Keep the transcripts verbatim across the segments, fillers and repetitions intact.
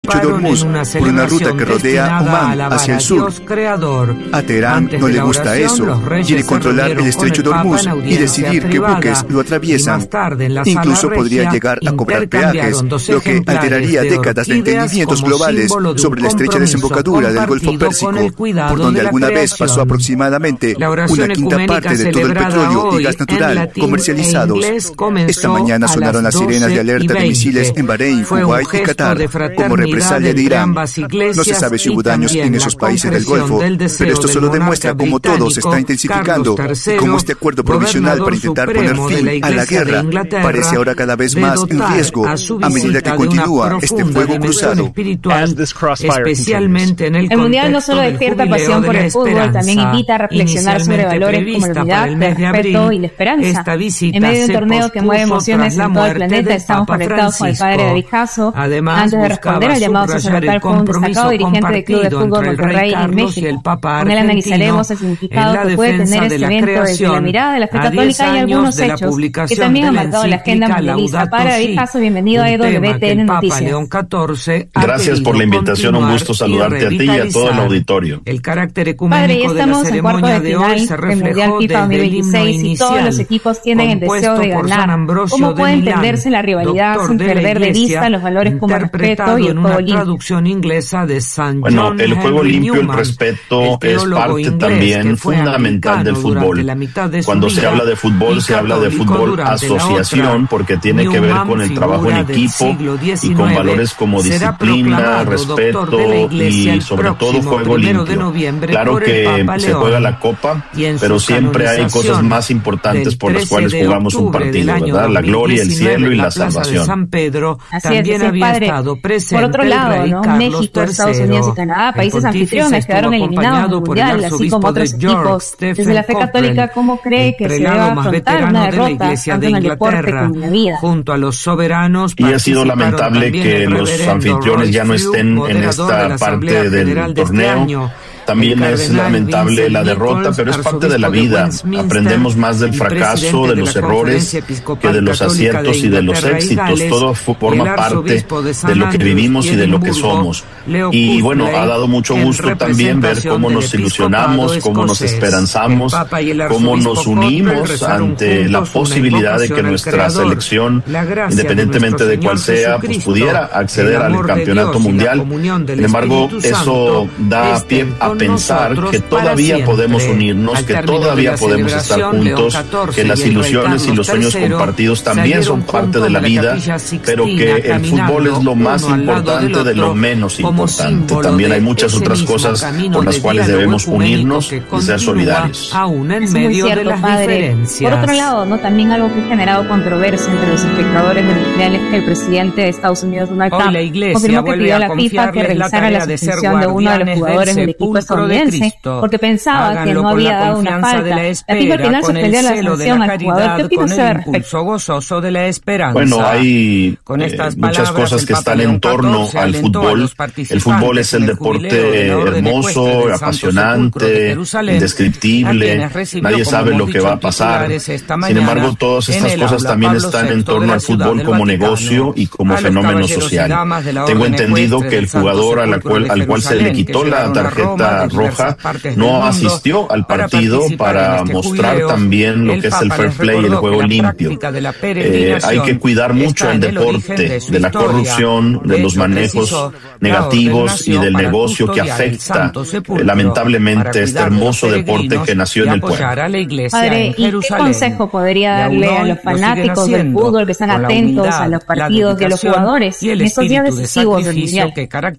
estrecho de Hormuz por una ruta que rodea Omán hacia el sur. A Teherán no le gusta eso. Quiere controlar el estrecho de Hormuz y decidir qué buques lo atraviesan. Incluso podría llegar a cobrar peajes, lo que alteraría décadas de entendimientos globales sobre la estrecha desembocadura del Golfo Pérsico, por donde alguna vez pasó aproximadamente una quinta parte de todo el petróleo y gas natural comercializados. Esta mañana sonaron las sirenas de alerta de misiles en Bahrein, Kuwait y Qatar como represalia de Irán. No se sabe si hubo daños en esos países del Golfo, pero esto solo demuestra cómo todo se está intensificando y cómo este acuerdo provisional para intentar poner fin a la guerra parece ahora cada vez más en riesgo a medida que continúa este fuego cruzado. Especialmente en el, el Mundial no solo despierta pasión por el fútbol, también invita a reflexionar sobre valores como la unidad, el respeto y la esperanza. En medio de un torneo que mueve emociones en todo el planeta, estamos conectados con el padre David Jasso. Antes de responder al llamado sacerdotal con un destacado dirigente del Club de Fútbol Monterrey en México. Con él analizaremos el significado que puede tener este evento desde la mirada de la fe católica y algunos hechos que también han marcado la agenda mundialista. Padre David Jasso, bienvenido a E W T N Noticias. Gracias por la invitación, un gusto saludarte a ti y a todo el auditorio. El carácter ecuménico de la ceremonia de hoy se reflejó desde el himno inicial, y todos los equipos tienen el deseo de ganar. ¿Cómo puede entenderse la rivalidad sin perder de vista los valores como el respeto y el juego limpio? Bueno, el juego limpio, el respeto es parte también fundamental del fútbol. Cuando se habla de fútbol, se habla de fútbol asociación, porque tiene que ver con el trabajo en equipo y con valores como disciplina, respeto y sobre todo juego limpio. Claro que se juega la copa, pero siempre hay cosas más importantes por las cuales jugamos un partido, ¿verdad? La gloria, el cielo y la salvación. Así es, padre. Por otro lado, ¿no? México, Estados Unidos y Canadá, países anfitriones, quedaron eliminados del Mundial, así como otros equipos. Desde la fe católica, ¿cómo cree que se debe afrontar una derrota tanto en el deporte como en la vida? Junto a los soberanos, y ha sido lamentable que los anfitriones ya no estén en esta parte del torneo. También es lamentable la derrota, pero es parte de la vida. Aprendemos más del fracaso, de los errores, que de los aciertos y de los éxitos. Todo forma parte de lo que vivimos y de lo que somos. Y bueno, ha dado mucho gusto también ver cómo nos ilusionamos, cómo nos esperanzamos, cómo nos unimos ante la posibilidad de que nuestra selección, independientemente de cuál sea, pues pudiera acceder al campeonato mundial. Sin embargo, eso da pie a pensar que todavía podemos unirnos, que todavía podemos estar juntos, que las ilusiones y los sueños compartidos también son parte de la vida, pero que el fútbol es lo más importante de lo menos importante. También hay muchas otras cosas por las cuales debemos unirnos y ser solidarios. Aún en medio de las diferencias. Por otro lado, ¿no? También algo que ha generado controversia entre los espectadores del Mundial es que el presidente de Estados Unidos, Donald Trump, confirmó que pidió a la FIFA que revisara la suspensión de uno de los jugadores del equipo estadounidense porque pensaba que no había dado una falta. La, la FIFA al final suspendió la sanción al jugador. ¿Qué opina usted al respecto? Gozoso de la esperanza. Bueno, hay eh, muchas cosas que están en torno al fútbol. El fútbol es el deporte hermoso, apasionante, indescriptible. Nadie sabe lo que va a pasar. Sin embargo, todas estas cosas también están en torno al fútbol como negocio y como fenómeno social. Tengo entendido que el jugador a la cual, al cual se le quitó la tarjeta roja no asistió al partido para mostrar también lo que es el fair play y el juego limpio. Eh, hay que cuidar mucho el deporte de la corrupción, de los manejos negativos y del negocio que afecta eh, lamentablemente este hermoso deporte que nació en el pueblo. Padre, ¿y qué consejo podría darle a los fanáticos del fútbol que están atentos a los partidos y a los jugadores en estos días decisivos del Mundial?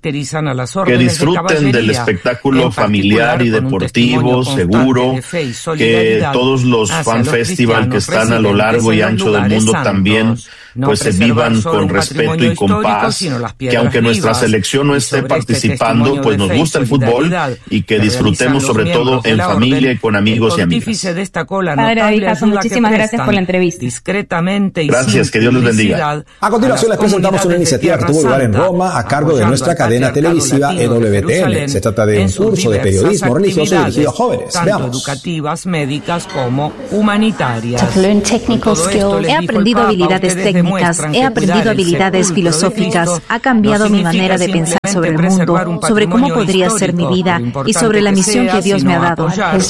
Que disfruten del espectáculo familiar y deportivo, seguro, que todos los fan festival que están a lo largo y ancho del mundo también pues se vivan con respeto y con paz, que aunque nuestra selección no esté participando, pues nos gusta el fútbol y que disfrutemos sobre todo en familia y con amigos y amigas. Padre David Jasso, muchísimas gracias por la entrevista. Gracias, que Dios les bendiga. A continuación les presentamos una iniciativa que tuvo lugar en Roma a cargo de nuestra cadena televisiva E W T N. Se trata de un curso de periodismo religioso dirigido a jóvenes. Veamos. Educativas, médicas como humanitarias. He aprendido habilidades técnicas técnicas, he aprendido habilidades filosóficas, ha cambiado mi manera de pensar sobre el mundo, sobre cómo podría ser mi vida y sobre la misión que Dios me ha dado.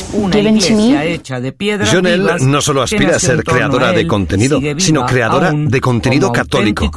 Jonel no solo aspira a ser creadora de contenido, sino creadora de contenido católico.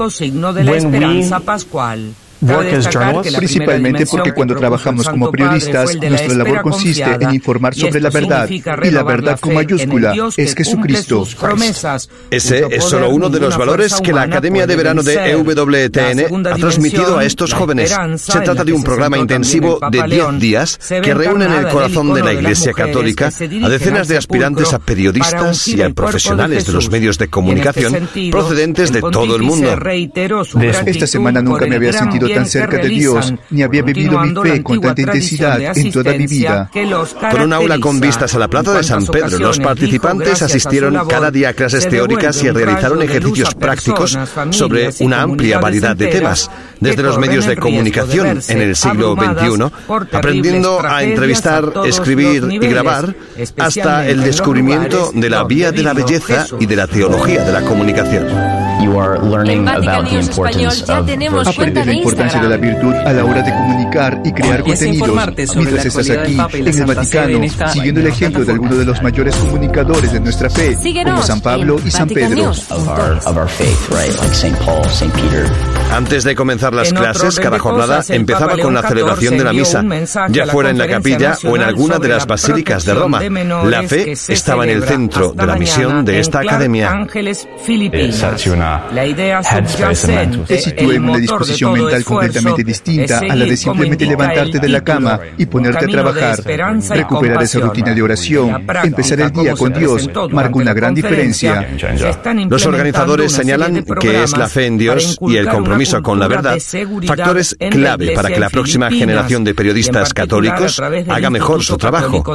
Principalmente porque cuando trabajamos como periodistas, nuestra labor consiste en informar sobre la verdad, y la verdad con mayúscula es Jesucristo. Ese es solo uno de los valores que la Academia de Verano de E W T N ha transmitido a estos jóvenes. Se trata de un programa intensivo de diez días que reúne en el corazón de la Iglesia Católica a decenas de aspirantes a periodistas y a profesionales de los medios de comunicación procedentes de todo el mundo. Esta semana nunca me había sentido tan cerca de Dios, ni había vivido mi fe con tanta intensidad en toda mi vida. Con un aula con vistas a la Plaza de San Pedro, los participantes asistieron cada día a clases teóricas y realizaron ejercicios prácticos sobre una amplia variedad de temas, desde los medios de comunicación en el siglo veintiuno, aprendiendo a entrevistar, escribir y grabar, hasta el descubrimiento de la vía de la belleza y de la teología de la comunicación. Aprende la importancia de la virtud a la hora de comunicar y crear contenidos. Mientras estás aquí, en el Vaticano, siguiendo el ejemplo de algunos de los mayores comunicadores de nuestra fe, como San Pablo y San Pedro. Antes de comenzar las clases, cada jornada empezaba con la celebración de la misa, ya fuera en la capilla o en alguna de las basílicas de Roma. La fe estaba en el centro de la misión de esta academia. La idea subyacente, te sitúa en una disposición mental completamente distinta a la de simplemente levantarte de la cama y ponerte a trabajar. Recuperar esa rutina de oración, empezar el día con Dios, marca una gran diferencia. Los organizadores señalan que es la fe en Dios y el compromiso con la verdad factores clave para que la próxima generación de periodistas católicos haga mejor su trabajo.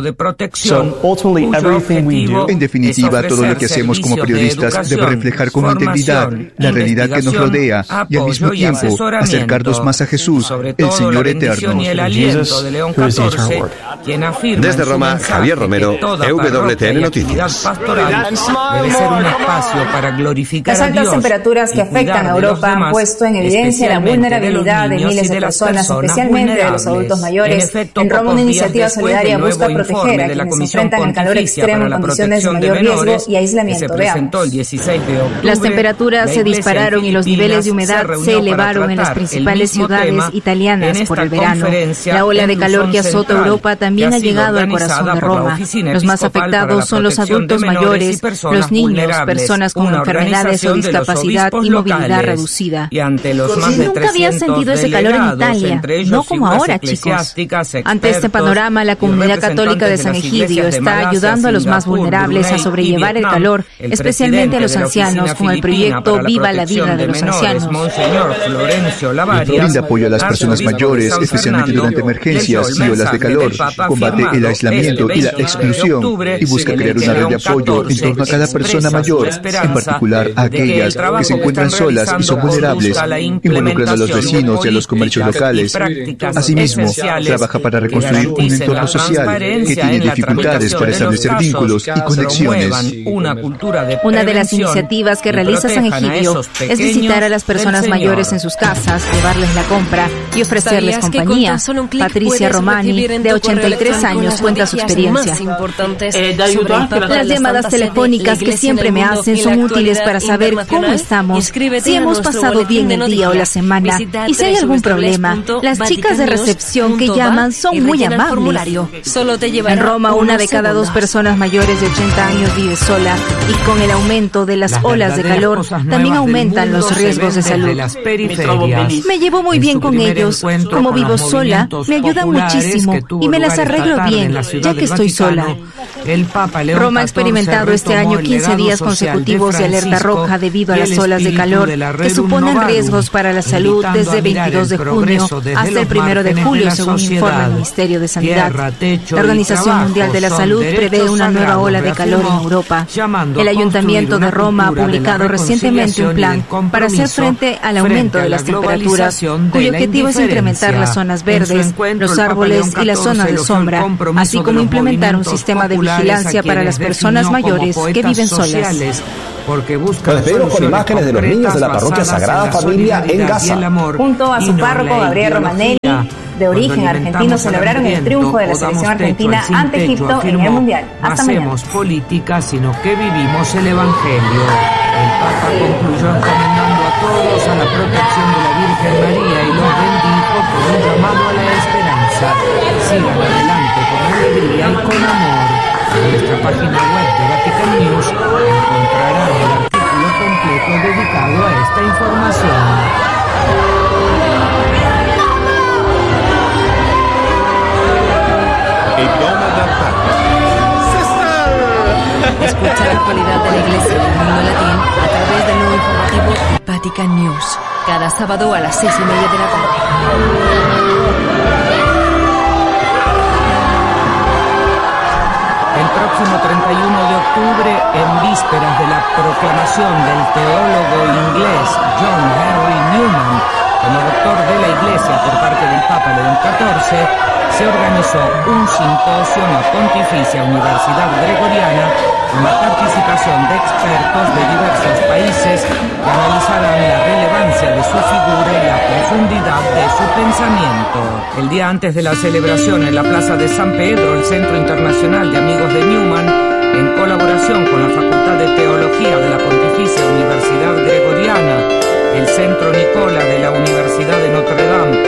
En definitiva, todo lo que hacemos como periodistas debe reflejar con integridad la realidad que nos rodea y al mismo tiempo acercarnos más a Jesús, el Señor eterno. Desde Roma, Javier Romero, E W T N Noticias. Las altas temperaturas que afectan a Europa han puesto en evidencia la vulnerabilidad de miles de personas, especialmente de los adultos mayores. En Roma, una iniciativa solidaria busca proteger a quienes se enfrentan al calor extremo en condiciones de mayor riesgo y aislamiento. Veamos. Las temperaturas se dispararon y los niveles de humedad se elevaron en las principales ciudades italianas por el verano. La ola de calor que azota Europa también ha llegado al corazón de Roma. Los más afectados son los adultos mayores, los niños, personas con enfermedades o discapacidad y movilidad reducida. Nunca había sentido ese calor en Italia, no como ahora, chicos. Ante este panorama, la comunidad católica de San Egidio está ayudando a los más vulnerables a sobrellevar el calor, especialmente a los ancianos, con el proyecto Viva la Vida de los Ancianos. Brinda apoyo a las personas mayores, especialmente durante emergencias y olas de calor. Combate el aislamiento y la exclusión y busca crear una red de apoyo en torno a cada persona mayor, en particular a aquellas que se encuentran solas y son vulnerables, involucrando a los vecinos y a los comercios locales. Asimismo, trabaja para reconstruir un entorno social que tiene dificultades para establecer vínculos y conexiones. Una de las iniciativas que realiza San Egidio es visitar a las personas mayores en sus casas, llevarles la compra y ofrecerles compañía. Patricia Romani, de ochenta y tres años, cuenta su experiencia. Las llamadas telefónicas que siempre me hacen son útiles para saber cómo estamos, si hemos pasado bien el día o la semana y si hay algún problema. Las chicas de recepción que llaman son muy amables. En Roma, una de cada dos personas mayores de ochenta años vive sola y con el aumento de las olas de calor también aumentan los riesgos de salud. Me llevo muy bien con ellos. Como vivo sola, me ayudan muchísimo y me las arreglo bien, ya que estoy sola. Roma ha experimentado este año quince días consecutivos de alerta roja debido a las olas de calor que suponen riesgos para la salud desde veintidós de junio hasta el primero de julio, según informa el Ministerio de Sanidad. La Organización Mundial de la Salud prevé una nueva ola de calor en Europa. El Ayuntamiento de Roma ha publicado recientemente un plan para hacer frente al aumento de las temperaturas, cuyo objetivo es incrementar las zonas verdes, los árboles y las zonas de sombra, así como implementar un sistema de vigilancia para las personas mayores que viven solas. Porque buscan Nos despedimos con imágenes de los niños de la parroquia Sagrada Familia en Gaza. Junto a su párroco Gabriel Romanelli, de origen argentino, celebraron el triunfo de la selección argentina ante Egipto en el Mundial. Hasta mañana. No hacemos política, sino que vivimos el Evangelio. El Papa concluyó encomendando a todos a la protección de la Virgen María y los bendijo con un llamado a la esperanza. Sigan adelante con alegría y con amor. En nuestra página web de Vatican News encontrarán el artículo completo dedicado a esta información. Escucha la actualidad de la Iglesia del mundo latín a través del nuevo informativo Vatican News, cada sábado a las seis y media de la tarde. El próximo treinta y uno de octubre, en vísperas de la proclamación del teólogo inglés John Henry Newman como doctor de la Iglesia por parte del Papa León catorce, se organizó un simposio en la Pontificia Universidad Gregoriana con la participación de expertos de diversos países que analizarán la relevancia de su figura y la profundidad de su pensamiento. El día antes de la celebración en la Plaza de San Pedro, el Centro Internacional de Amigos de Newman, en colaboración con la Facultad de Teología de la Pontificia Universidad Gregoriana, el Centro Nicola de la Universidad de Notre Dame